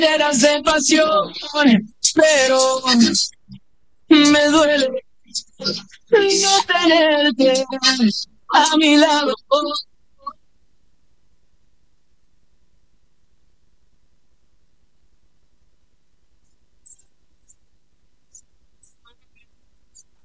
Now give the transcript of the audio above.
llenas de pasión, pero me duele no tenerte a mi lado.